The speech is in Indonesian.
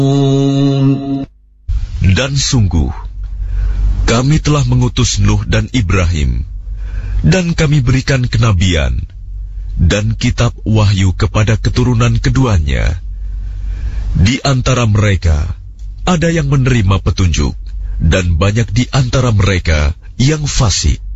Dan sungguh, kami telah mengutus Nuh dan Ibrahim, dan kami berikan kenabian dan kitab wahyu kepada keturunan keduanya. Di antara mereka ada yang menerima petunjuk, dan banyak di antara mereka yang fasik.